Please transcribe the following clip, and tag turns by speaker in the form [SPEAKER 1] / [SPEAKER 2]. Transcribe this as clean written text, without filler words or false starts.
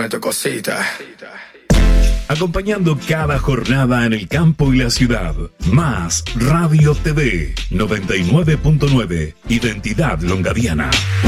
[SPEAKER 1] meto cosita.
[SPEAKER 2] Acompañando cada jornada en el campo y la ciudad. Más Radio TV 99.9. Identidad Longaviana.